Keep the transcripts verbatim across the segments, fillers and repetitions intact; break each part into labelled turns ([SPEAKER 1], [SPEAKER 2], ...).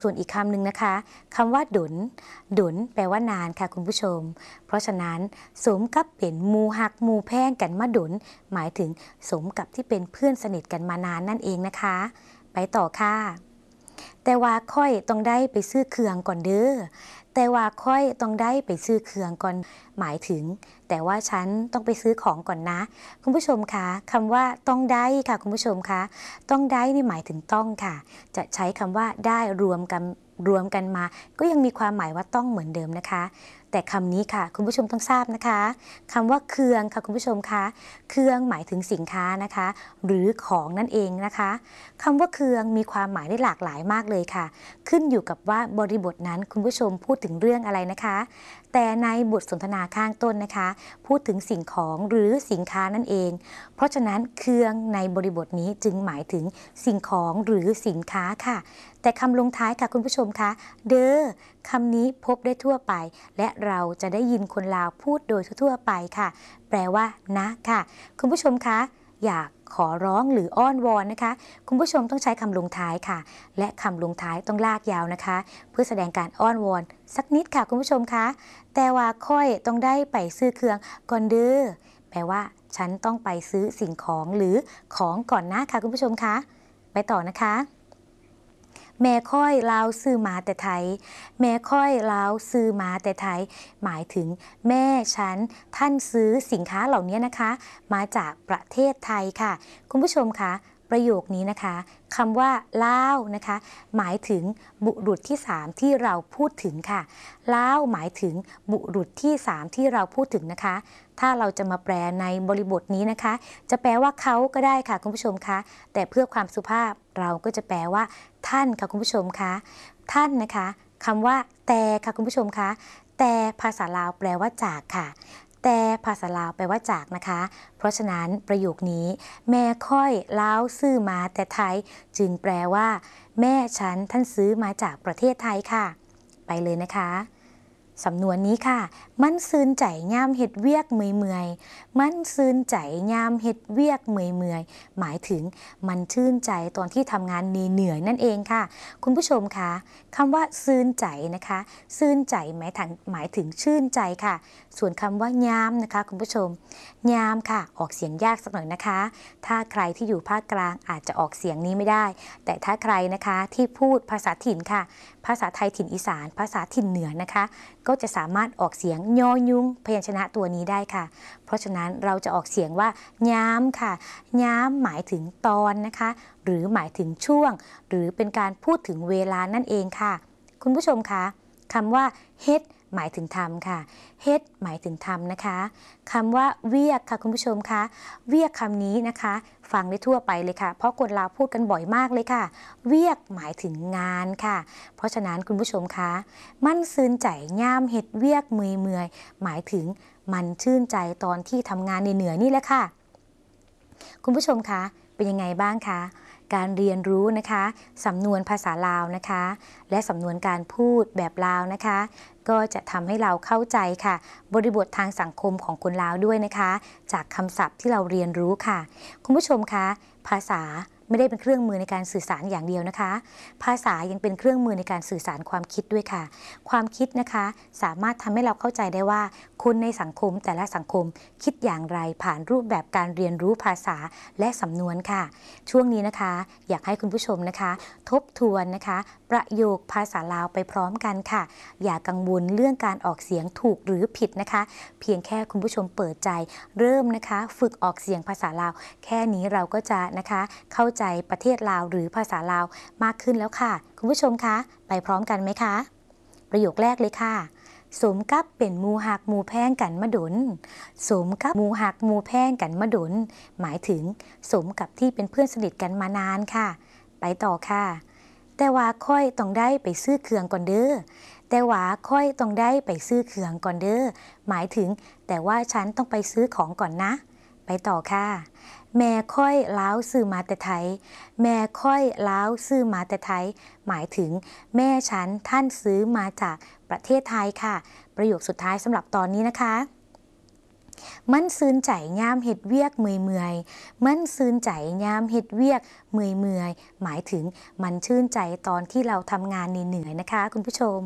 [SPEAKER 1] ส่วนอีกคำหนึ่งนะคะคำว่าดุนดุนแปลว่านานค่ะคุณผู้ชมเพราะฉะนั้นสมกับเป็นมูฮักมูแพงกันมาดุนหมายถึงสมกับที่เป็นเพื่อนสนิทกันมานานนั่นเองนะคะไปต่อค่ะแต่ว่าค่อยต้องได้ไปซื้อเครื่องก่อนเด้อแต่ว่าค่อยต้องได้ไปซื้อเครื่องก่อนหมายถึงแต่ว่าฉันต้องไปซื้อของก่อนนะคุณผู้ชมคะคำว่าต้องได้ค่ะคุณผู้ชมคะต้องได้นี่หมายถึงต้องค่ะจะใช้คำว่าได้รวมกันรวมกันมาก็ยังมีความหมายว่าต้องเหมือนเดิมนะคะแต่คำนี้ค่ะคุณผู้ชมต้องทราบนะคะคำว่าเครื่องค่ะคุณผู้ชมคะเครื่องหมายถึงสินค้านะคะหรือของนั่นเองนะคะคำว่าเครื่องมีความหมายได้หลากหลายมากเลยค่ะขึ้นอยู่กับว่าบริบทนั้นคุณผู้ชมพูดถึงเรื่องอะไรนะคะแต่ในบทสนทนาข้างต้นนะคะพูดถึงสิ่งของหรือสินค้านั่นเองเพราะฉะนั้นเครื่องในบริบทนี้จึงหมายถึงสิ่งของหรือสินค้าค่ะแต่คำลงท้ายค่ะคุณผู้ชมคะเด้อคำนี้พบได้ทั่วไปและเราจะได้ยินคนลาวพูดโดยทั่วไปค่ะแปลว่านะค่ะคุณผู้ชมคะอยากขอร้องหรืออ้อนวอนนะคะคุณผู้ชมต้องใช้คำลงท้ายค่ะและคำลงท้ายต้องลากยาวนะคะเพื่อแสดงการอ้อนวอนสักนิดค่ะคุณผู้ชมคะแต่ว่าค่อยต้องได้ไปซื้อเครื่องก่อนเด้อแปลว่าฉันต้องไปซื้อสิ่งของหรือของก่อนนะค่ะคุณผู้ชมคะไปต่อนะคะแม่ค่อยลาวซื้อมาแต่ไทยแม่ค่อยลาวซื้อมาแต่ไทยหมายถึงแม่ฉันท่านซื้อสินค้าเหล่านี้นะคะมาจากประเทศไทยค่ะคุณผู้ชมคะประโยคนี้นะคะคำว่าลาวนะคะหมายถึงบุรุษที่สามที่เราพูดถึงค่ะลาวหมายถึงบุรุษที่สามที่เราพูดถึงนะคะถ้าเราจะมาแปลในบริบทนี้นะคะจะแปลว่าเขาก็ได้ค่ะคุณผู้ชมคะแต่เพื่อความสุภาพเราก็จะแปลว่าท่านค่ะคุณผู้ชมคะท่านนะคะคำว่าแต่ค่ะคุณผู้ชมคะแต่ภาษาลาวแปลว่าจากค่ะแต่ภาษาลาวแปลว่าจากนะคะเพราะฉะนั้นประโยคนี้แม่ค่อยลาวซื้อมาแต่ไทยจึงแปลว่าแม่ฉันท่านซื้อมาจากประเทศไทยค่ะไปเลยนะคะสำนวนนี้ค่ะมันซื่นใจย่ามเฮ็ดเวียกเมื่อยๆมันซื่นใจย่ามเฮ็ดเวียกเมื่อยๆหมายถึงมันชื่นใจตอนที่ทำงานเหนื่อยนั่นเองค่ะคุณผู้ชมคะคำว่าซื่นใจนะคะซื่นใจหมายถึงหมายถึงชื่นใจค่ะส่วนคำว่ายามนะคะคุณผู้ชมยามค่ะออกเสียงยากสักหน่อยนะคะถ้าใครที่อยู่ภาคกลางอาจจะออกเสียงนี้ไม่ได้แต่ถ้าใครนะคะที่พูดภาษาถิ่นค่ะภาษาไทยถิ่นอีสานภาษาถิ่นเหนือนะคะก็จะสามารถออกเสียงยอยุงพยัญชนะตัวนี้ได้ค่ะเพราะฉะนั้นเราจะออกเสียงว่ายามค่ะยามหมายถึงตอนนะคะหรือหมายถึงช่วงหรือเป็นการพูดถึงเวลานั่นเองค่ะคุณผู้ชมคะคำว่าเฮ็ดหมายถึงทำค่ะเฮ็ดหมายถึงทำนะคะคำว่าเวียกค่ะคุณผู้ชมคะเวียกคำนี้นะคะฟังได้ทั่วไปเลยค่ะเพราะคนลาวพูดกันบ่อยมากเลยค่ะเวียกหมายถึงงานค่ะเพราะฉะนั้นคุณผู้ชมคะมันซื่นใจย่ามเฮ็ดเวียกเมื่อยเมื่อยหมายถึงมันชื่นใจตอนที่ทำงานเหนื่อยๆนี่แหละค่ะคุณผู้ชมคะเป็นยังไงบ้างคะการเรียนรู้นะคะสำนวนภาษาลาวนะคะและสำนวนการพูดแบบลาวนะคะก็จะทำให้เราเข้าใจค่ะบริบททางสังคมของคนลาวด้วยนะคะจากคำศัพท์ที่เราเรียนรู้ค่ะคุณผู้ชมคะภาษาไม่ได้เป็นเครื่องมือในการสื่อสารอย่างเดียวนะคะภาษายังเป็นเครื่องมือในการสื่อสารความคิดด้วยค่ะความคิดนะคะสามารถทำให้เราเข้าใจได้ว่าคนในสังคมแต่ละสังคมคิดอย่างไรผ่านรูปแบบการเรียนรู้ภาษาและสำนวนค่ะช่วงนี้นะคะอยากให้คุณผู้ชมนะคะทบทวนนะคะประโยคภาษาลาวไปพร้อมกันค่ะอย่ากังวลเรื่องการออกเสียงถูกหรือผิดนะคะเพียงแค่คุณผู้ชมเปิดใจเริ่มนะคะฝึกออกเสียงภาษาลาวแค่นี้เราก็จะนะคะเข้าใจประเทศลาวหรือภาษาลาวมากขึ้นแล้วค่ะคุณผู้ชมคะไปพร้อมกันไหมคะประโยคแรกเลยค่ะสมกับเป็นหมู่หักหมู่แพงกันมาดนสมกับหมู่หักหมู่แพงกันมาดนหมายถึงสมกับที่เป็นเพื่อนสนิทกันมานานค่ะไปต่อค่ะแต่ว่าค่อยต้องได้ไปซื้อเครื่องก่อนเด้อแต่ว่าค่อยต้องได้ไปซื้อเครื่องก่อนเด้อหมายถึงแต่ว่าฉันต้องไปซื้อของก่อนนะไปต่อค่ะแม่ค่อยล้าวซื้อมาแต่ไทยแม่ค่อยล้าวซื้อมาแต่ไทยหมายถึงแม่ฉันท่านซื้อมาจากประเทศไทยค่ะประโยคสุดท้ายสำหรับตอนนี้นะคะมันซื่นใจยามเฮ็ดเวียกเมื่อยๆมันซื่นใจยามเฮ็ดเวียกเมื่อยๆหมายถึงมันชื่นใจตอนที่เราทำงานเหนื่อยๆนะคะคุณผู้ชม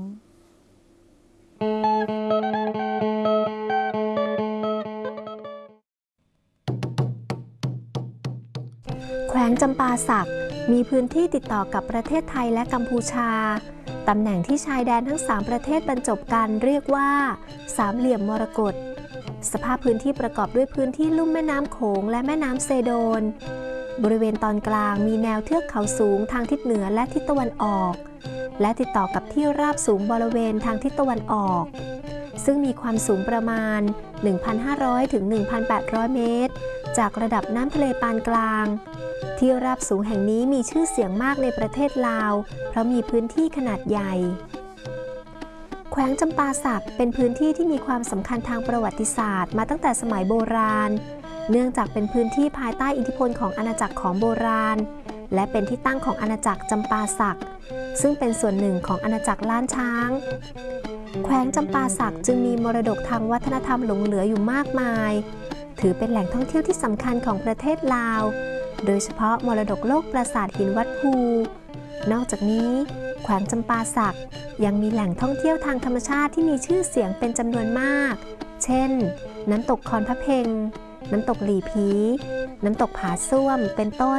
[SPEAKER 2] แขวงจำปาสักมีพื้นที่ติดต่อกับประเทศไทยและกัมพูชาตำแหน่งที่ชายแดนทั้งสามประเทศบรรจบกันเรียกว่าสามเหลี่ยมมรกตสภาพพื้นที่ประกอบด้วยพื้นที่ลุ่มแม่น้ำโขงและแม่น้ำเซโดนบริเวณตอนกลางมีแนวเทือกเขาสูงทางทิศเหนือและทิศตะวันออกและติดต่อกับที่ราบสูงบริเวณทางทิศตะวันออกซึ่งมีความสูงประมาณ หนึ่งพันห้าร้อย ถึง หนึ่งพันแปดร้อย เมตรจากระดับน้ำทะเลปานกลางที่ราบสูงแห่งนี้มีชื่อเสียงมากในประเทศลาวเพราะมีพื้นที่ขนาดใหญ่แขวงจำปาสักเป็นพื้นที่ที่มีความสำคัญทางประวัติศาสตร์มาตั้งแต่สมัยโบราณเนื่องจากเป็นพื้นที่ภายใต้อิทธิพลของอาณาจักรของโบราณและเป็นที่ตั้งของอาณาจักรจำปาสักซึ่งเป็นส่วนหนึ่งของอาณาจักรล้านช้างแขวงจำปาสักจึงมีมรดกทางวัฒนธรรมหลงเหลืออยู่มากมายถือเป็นแหล่งท่องเที่ยวที่สำคัญของประเทศลาวโดยเฉพาะมรดกโลกปราสาทหินวัดภูนอกจากนี้แขวงจำปาสักยังมีแหล่งท่องเที่ยวทางธรรมชาติที่มีชื่อเสียงเป็นจำนวนมากเช่นน้ำตกคอนพระเพ็งน้ำตกหลีผีน้ำตกผาส้วมเป็นต้น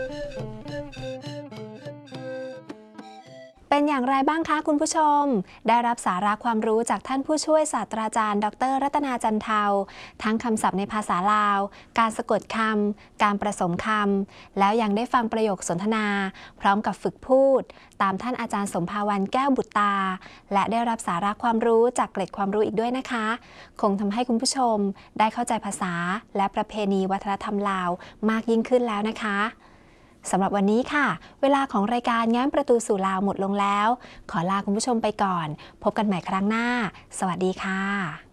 [SPEAKER 2] เป็นอย่างไรบ้างคะคุณผู้ชมได้รับสาระความรู้จากท่านผู้ช่วยศาสตราจารย์ดร.รัตนาจันเทาทั้งคำศัพท์ในภาษาลาวการสะกดคำการประสมคำแล้วยังได้ฟังประโยคสนทนาพร้อมกับฝึกพูดตามท่านอาจารย์สมภาวันแก้วบุตรตาและได้รับสาระความรู้จากเกร็ดความรู้อีกด้วยนะคะคงทำให้คุณผู้ชมได้เข้าใจภาษาและประเพณีวัฒนธรรมลาวมากยิ่งขึ้นแล้วนะคะสำหรับวันนี้ค่ะเวลาของรายการแง้มประตูสู่ลาวหมดลงแล้วขอลาคุณผู้ชมไปก่อนพบกันใหม่ครั้งหน้าสวัสดีค่ะ